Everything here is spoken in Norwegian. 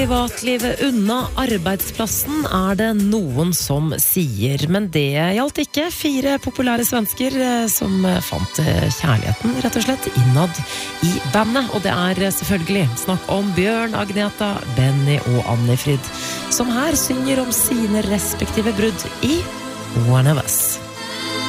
privatlivet unna arbeidsplassen det noen som sier, men det gjaldt ikke 4 populære svensker som fant kjærligheten rett og slett innad i bandet, og det selvfølgelig snakk om Bjørn, Agneta, Benny og Annifrid, som her synger om sine respektive brudd i One of Us.